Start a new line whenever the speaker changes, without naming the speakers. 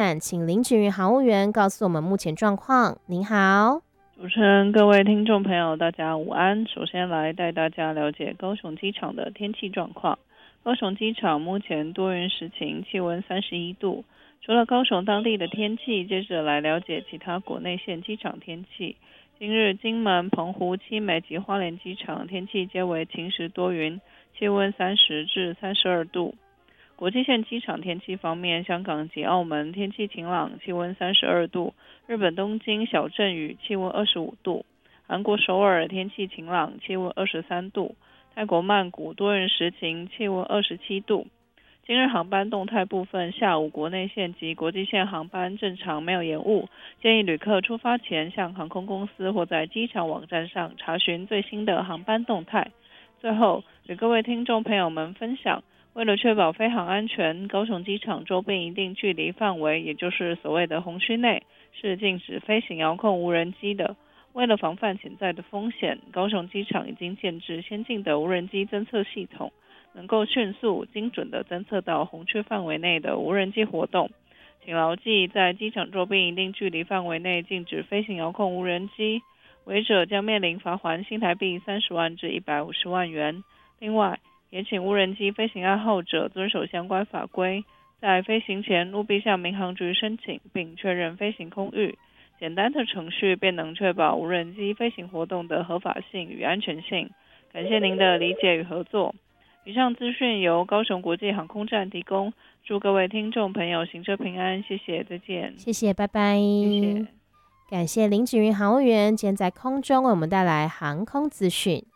站，请林芷云航务员告诉我们目前状况。您好。
主持人，各位听众朋友，大家午安。首先来带大家了解高雄机场的天气状况。高雄机场目前多云时晴，气温31度。除了高雄当地的天气，接着来了解其他国内线机场天气。今日金门、澎湖、七美及花莲机场天气皆为晴时多云，气温30至32度。国际线机场天气方面，香港及澳门天气晴朗，气温32度；日本东京小阵雨，气温25度；韩国首尔天气晴朗，气温23度；泰国曼谷多云时晴，气温27度。今日航班动态部分，下午国内线及国际线航班正常，没有延误。建议旅客出发前向航空公司或在机场网站上查询最新的航班动态。最后，与各位听众朋友们分享，为了确保飞航安全，高雄机场周边一定距离范围，也就是所谓的红区内，是禁止飞行遥控无人机的。为了防范潜在的风险，高雄机场已经建置先进的无人机侦测系统，能够迅速、精准地侦测到红区范围内的无人机活动。请牢记，在机场周边一定距离范围内禁止飞行遥控无人机，违者将面临罚锾新台币30万至150万元。另外，也请无人机飞行爱好者遵守相关法规，在飞行前务必向民航局申请并确认飞行空域。简单的程序便能确保无人机飞行活动的合法性与安全性。感谢您的理解与合作。以上资讯由高雄国际航空站提供，祝各位听众朋友行车平安，谢谢，再见。
谢谢，拜拜。
谢谢。
感谢林芷云航务员今天在空中为我们带来航空资讯。